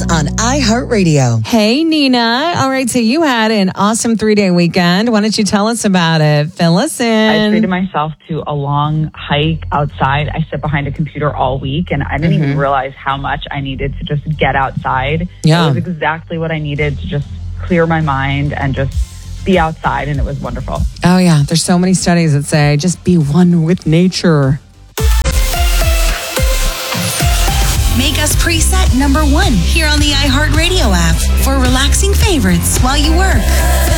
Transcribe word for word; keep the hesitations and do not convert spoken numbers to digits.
on iHeartRadio. Hey, Nina. All right, so you had an awesome three-day weekend. Why don't you tell us about it? Fill us in. I treated myself to a long hike outside. I sit behind a computer all week, and I didn't mm-hmm. even realize how much I needed to just get outside. Yeah. It was exactly what I needed to just clear my mind and just be outside, and it was wonderful. Oh, yeah. There's so many studies that say just be one with nature. Make us preset number one here on the iHeartRadio app for relaxing favorites while you work.